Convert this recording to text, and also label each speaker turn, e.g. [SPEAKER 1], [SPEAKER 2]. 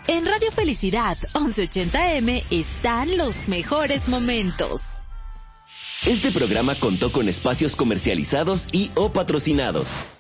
[SPEAKER 1] En Radio Felicidad 1180M están los mejores momentos.
[SPEAKER 2] Este programa contó con espacios comercializados y o patrocinados.